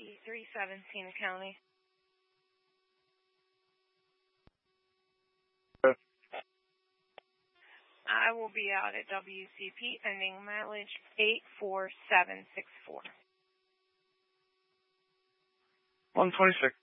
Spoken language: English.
317 County. I will be out at WCP ending mileage 84764. 126.